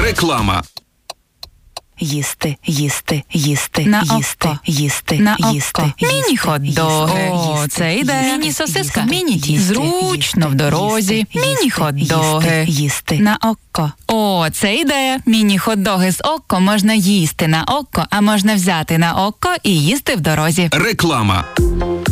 Реклама. Їсти, їсти, їсти, На їсти, око. їсти, На їсти, око. їсти, Міні-хот-доги. їсти, О, це йде. їсти, Міні-сосиска. їсти, Міні-тісто. їсти, Зручно в дорозі. їсти, Міні-хот-доги. їсти. На око. О, це ідея. Міні-хот-доги з око можна їсти на око, а можна взяти на око і їсти в дорозі. Реклама.